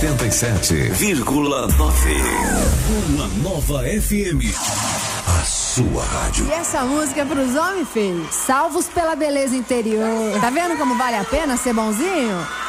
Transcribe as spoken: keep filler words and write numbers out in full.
oitenta e sete vírgula nove. Uma nova F M. A sua rádio. E essa música é pros homens, filho. Salvos pela beleza interior. Tá vendo como vale a pena ser bonzinho?